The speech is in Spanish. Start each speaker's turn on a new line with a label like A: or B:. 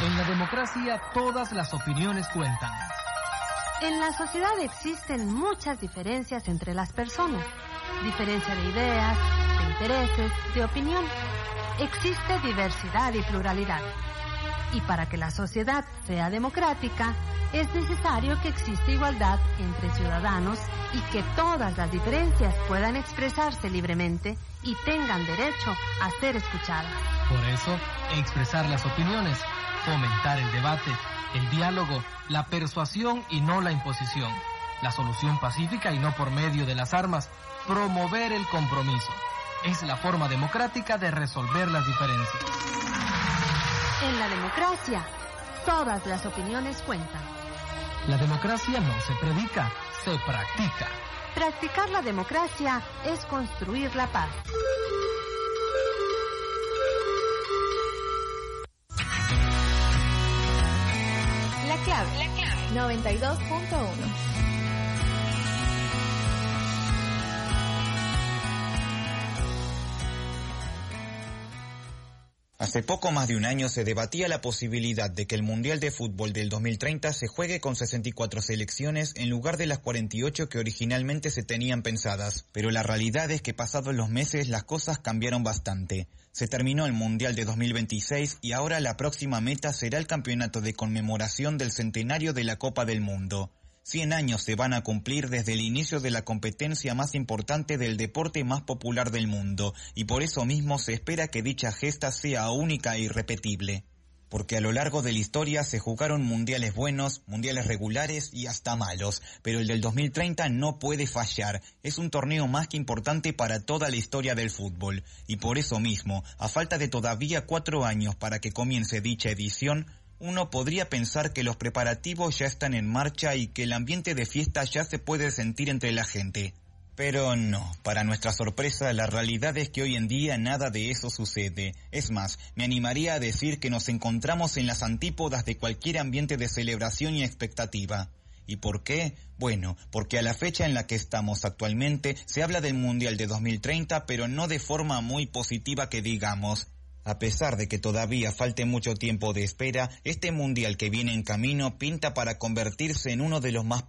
A: En la democracia, todas las opiniones cuentan.
B: En la sociedad existen muchas diferencias entre las personas. Diferencia de ideas, de intereses, de opinión. Existe diversidad y pluralidad. Y para que la sociedad sea democrática, es necesario que exista igualdad entre ciudadanos y que todas las diferencias puedan expresarse libremente y tengan derecho a ser escuchadas.
A: Por eso, expresar las opiniones, fomentar el debate, el diálogo, la persuasión y no la imposición, la solución pacífica y no por medio de las armas, promover el compromiso. Es la forma democrática de resolver las diferencias.
B: En la democracia, todas las opiniones cuentan.
A: La democracia no se predica, se practica.
B: Practicar la democracia es construir la paz.
C: La clave. 92.1.
D: Hace poco más de un año se debatía la posibilidad de que el Mundial de Fútbol del 2030 se juegue con 64 selecciones en lugar de las 48 que originalmente se tenían pensadas. Pero la realidad es que pasados los meses las cosas cambiaron bastante. Se terminó el Mundial de 2026 y ahora la próxima meta será el campeonato de conmemoración del centenario de la Copa del Mundo. 100 años se van a cumplir desde el inicio de la competencia más importante del deporte más popular del mundo, y por eso mismo se espera que dicha gesta sea única e irrepetible. Porque a lo largo de la historia se jugaron mundiales buenos, mundiales regulares y hasta malos, pero el del 2030 no puede fallar. Es un torneo más que importante para toda la historia del fútbol, y por eso mismo, a falta de todavía 4 años para que comience dicha edición, uno podría pensar que los preparativos ya están en marcha y que el ambiente de fiesta ya se puede sentir entre la gente. Pero no, para nuestra sorpresa, la realidad es que hoy en día nada de eso sucede. Es más, me animaría a decir que nos encontramos en las antípodas de cualquier ambiente de celebración y expectativa. ¿Y por qué? Bueno, porque a la fecha en la que estamos actualmente se habla del Mundial de 2030, pero no de forma muy positiva que digamos. A pesar de que todavía falte mucho tiempo de espera, este mundial que viene en camino pinta para convertirse en uno de los más